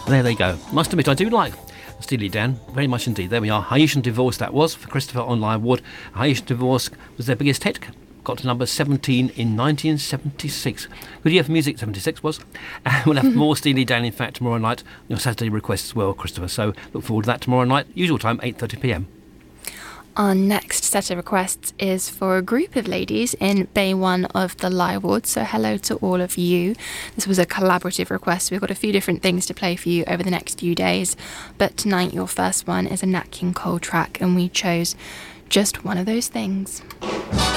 There they go. Must admit, I do like Steely Dan very much indeed. There we are. Haitian Divorce, that was for Christopher Online Award. Haitian Divorce was their biggest hit. Got to number 17 in 1976. Good year for music, 76 was. And we'll have more Steely Dan, in fact, tomorrow night. Your Saturday requests as well, Christopher. So look forward to that tomorrow night. Usual time, 8:30pm. Our next set of requests is for a group of ladies in Bay 1 of the Lywood, so hello to all of you. This was a collaborative request. We've got a few different things to play for you over the next few days, but tonight your first one is a Nat King Cole track, and we chose Just One of Those Things.